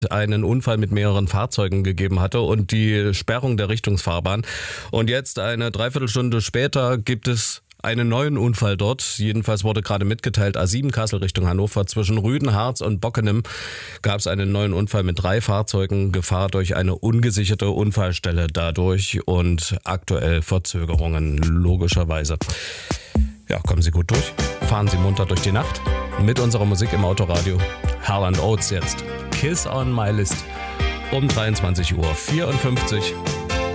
einen Unfall mit mehreren Fahrzeugen gegeben hatte und die Sperrung der Richtungsfahrbahn. Und jetzt, eine Dreiviertelstunde später, gibt es einen neuen Unfall dort. Jedenfalls wurde gerade mitgeteilt, A7 Kassel Richtung Hannover, zwischen Rüdenharz und Bockenem gab es einen neuen Unfall mit 3 Fahrzeugen. Gefahr durch eine ungesicherte Unfallstelle dadurch und aktuell Verzögerungen, logischerweise. Ja, kommen Sie gut durch, fahren Sie munter durch die Nacht mit unserer Musik im Autoradio. Hall & Oates jetzt. Kiss on My List um 23:54 Uhr.